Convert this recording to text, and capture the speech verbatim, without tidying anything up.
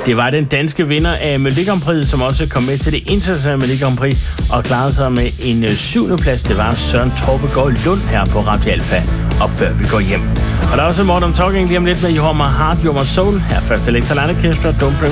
Det var den danske vinder af Melodi Grand Prix, som også kom med til det internationale Melodi Grand Prix og klarede sig med en syvende plads. Det var Søren Torpegaard Lund her på Radio Alfa, og før vi går hjem. Og der er også en Modern Talking lige om lidt med You Are My Heart, You Are My Soul. Her først Elektra Lande Orchestra, Don't Bring